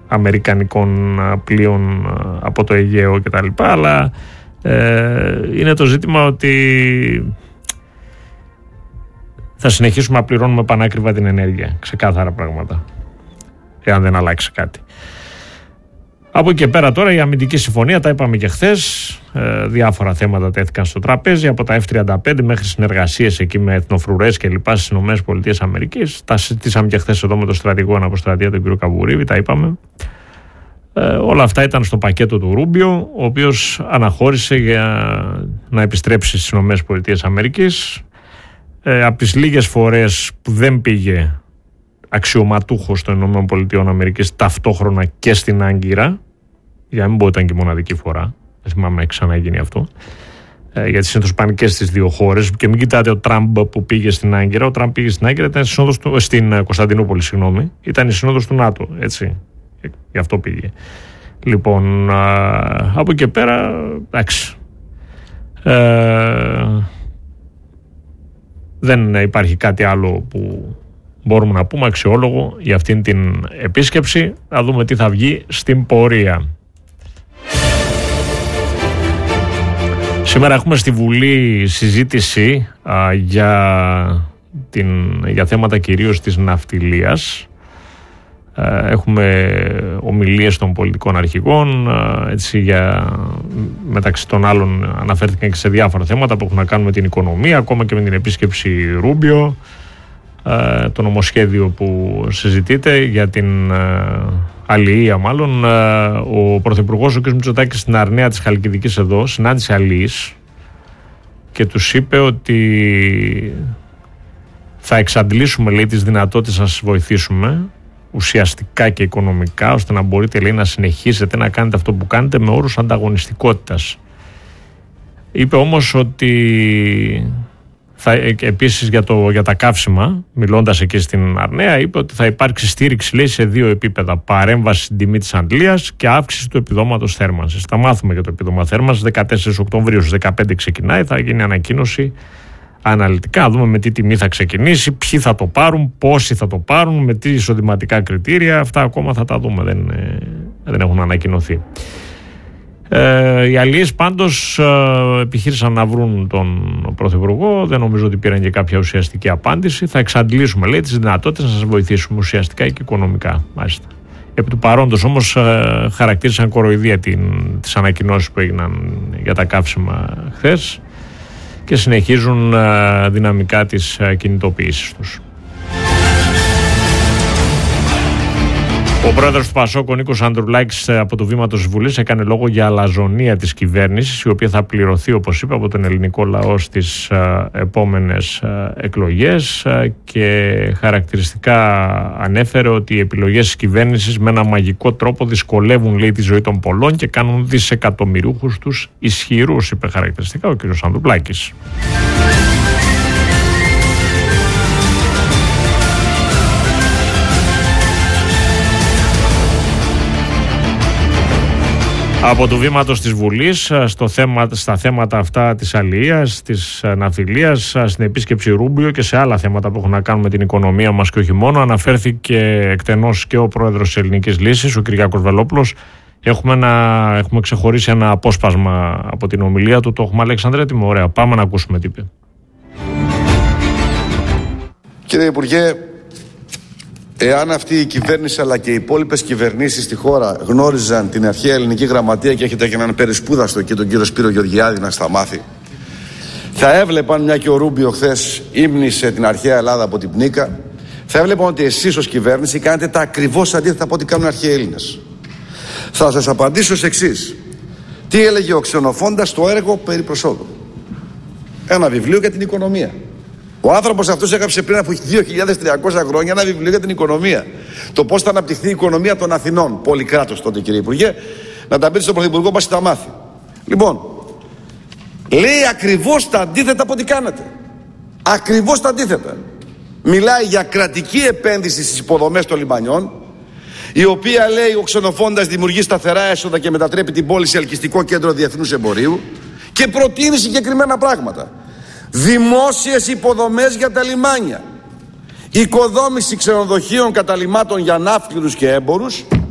αμερικανικών πλοίων από το Αιγαίο κτλ. Αλλά είναι το ζήτημα ότι θα συνεχίσουμε να πληρώνουμε πανάκριβα την ενέργεια. Ξεκάθαρα πράγματα. Εάν δεν αλλάξει κάτι. Από εκεί και πέρα τώρα η αμυντική συμφωνία, τα είπαμε και χθες, διάφορα θέματα τέθηκαν στο τραπέζι, από τα F-35 μέχρι συνεργασίες εκεί με εθνοφρουρές και λοιπά στις ΗΠΑ. Τα συζητήσαμε και χθες εδώ με τον στρατηγό αναποστρατεία, τον κύριο Καβουρίβη, τα είπαμε. Όλα αυτά ήταν στο πακέτο του Ρούμπιο, ο οποίος αναχώρησε για να επιστρέψει στις ΗΠΑ. Από τις λίγες φορές που δεν πήγε αξιωματούχος των ΗΠΑ ταυτόχρονα και στην Άγκυρα, για να μην πω ήταν και μοναδική φορά, δεν θυμάμαι να έχει ξαναγίνει αυτό, γιατί συνήθως πάνε και στις δύο χώρες. Και μην κοιτάτε ο Τραμπ που πήγε στην Άγκυρα. Ο Τραμπ πήγε στην Άγκυρα, ήταν στην Κωνσταντινούπολη, ήταν η συνόδος του ΝΑΤΟ, έτσι. Γι' αυτό πήγε. Λοιπόν, από εκεί και πέρα, εντάξει. Δεν υπάρχει κάτι άλλο που μπορούμε να πούμε αξιόλογο για αυτήν την επίσκεψη. Να δούμε τι θα βγει στην πορεία. Σήμερα έχουμε στη Βουλή συζήτηση για θέματα κυρίως της ναυτιλίας. Έχουμε ομιλίες των πολιτικών αρχηγών, έτσι, μεταξύ των άλλων αναφέρθηκαν και σε διάφορα θέματα που έχουν να κάνουν με την οικονομία, ακόμα και με την επίσκεψη Ρούμπιο, το νομοσχέδιο που συζητείται για την αλληλεία μάλλον. Ο Πρωθυπουργός ο κ. Μητσοτάκης στην Αρναία της Χαλκιδικής εδώ συνάντησε αλληλείς και τους είπε ότι θα εξαντλήσουμε, λέει, τις δυνατότητες να σας βοηθήσουμε ουσιαστικά και οικονομικά, ώστε να μπορείτε, λέει, να συνεχίσετε να κάνετε αυτό που κάνετε με όρους ανταγωνιστικότητας. Είπε όμως ότι επίσης για τα καύσιμα, μιλώντας εκεί στην Αρναία, είπε ότι θα υπάρξει στήριξη, λέει, σε δύο επίπεδα: παρέμβαση στην τιμή της αντλίας και αύξηση του επιδόματος θέρμανσης. Θα μάθουμε για το επίδομα θέρμανσης 14 Οκτωβρίου, στις 15 ξεκινάει, θα γίνει ανακοίνωση αναλυτικά, να δούμε με τι τιμή θα ξεκινήσει, ποιοι θα το πάρουν, πόσοι θα το πάρουν, με τι εισοδηματικά κριτήρια. Αυτά ακόμα θα τα δούμε, δεν έχουν ανακοινωθεί. Οι αλληλείς πάντως επιχείρησαν να βρουν τον Πρωθυπουργό. Δεν νομίζω ότι πήραν και κάποια ουσιαστική απάντηση. Θα εξαντλήσουμε, λέει, τις δυνατότητες να σας βοηθήσουμε ουσιαστικά και οικονομικά. Μάλιστα. Επί του παρόντος όμως χαρακτήρισαν κοροϊδία τις ανακοινώσεις που έγιναν για τα καύσιμα χθες και συνεχίζουν δυναμικά τις κινητοποιήσεις τους. Ο πρόεδρος του ΠΑΣΟΚ, ο Νίκος Ανδρουλάκης, από το βήμα της Βουλής έκανε λόγο για αλαζονία της κυβέρνησης, η οποία θα πληρωθεί, όπως είπε, από τον ελληνικό λαό στις επόμενες εκλογές, και χαρακτηριστικά ανέφερε ότι οι επιλογές της κυβέρνησης με ένα μαγικό τρόπο δυσκολεύουν, λέει, τη ζωή των πολλών και κάνουν δισεκατομμυριούχους τους ισχυρούς, είπε χαρακτηριστικά ο κ. Ανδρουλάκης. Από το βήματος της Βουλής στα θέματα αυτά της αλληλείας, της ναυτιλίας, στην επίσκεψη Ρούμπιο και σε άλλα θέματα που έχουν να κάνουν με την οικονομία μας και όχι μόνο, αναφέρθηκε εκτενώς και ο πρόεδρος της Ελληνικής Λύσης, ο Κυριάκος Βελόπουλος. Έχουμε ξεχωρίσει ένα απόσπασμα από την ομιλία του. Το έχουμε, Αλέξανδρε, έτοιμο? Ωραία, πάμε να ακούσουμε τι είπε. Κύριε Υπουργέ, εάν αυτή η κυβέρνηση αλλά και οι υπόλοιπες κυβερνήσεις στη χώρα γνώριζαν την αρχαία ελληνική γραμματεία και έχετε και έναν περισπούδαστο και τον κύριο Σπύρο Γεωργιάδη να στα μάθει, θα έβλεπαν, μια και ο Ρούμπιο χθες ύμνησε την αρχαία Ελλάδα από την Πνίκα, θα έβλεπαν ότι εσείς ως κυβέρνηση κάνετε τα ακριβώς αντίθετα από ό,τι κάνουν οι αρχαίοι Έλληνες. Θα σας απαντήσω ως εξής. Τι έλεγε ο Ξενοφόντας στο έργο περί προσόδου? Ένα βιβλίο για την οικονομία. Ο άνθρωπος αυτός έγραψε πριν από 2.300 χρόνια ένα βιβλίο για την οικονομία. Το πώς θα αναπτυχθεί η οικονομία των Αθηνών. Πολυκράτος τότε, κύριε Υπουργέ. Να τα πείτε στον Πρωθυπουργό, μας τα μάθει. Λοιπόν, λέει ακριβώς τα αντίθετα από ό,τι κάνετε. Ακριβώς τα αντίθετα. Μιλάει για κρατική επένδυση στις υποδομές των λιμανιών, η οποία, λέει ο Ξενοφόντας, δημιουργεί σταθερά έσοδα και μετατρέπει την πόλη σε ελκυστικό κέντρο διεθνούς εμπορίου, και προτείνει συγκεκριμένα πράγματα. Δημόσιες υποδομές για τα λιμάνια, οικοδόμηση ξενοδοχείων καταλυμάτων για ναύτλους και έμπορους,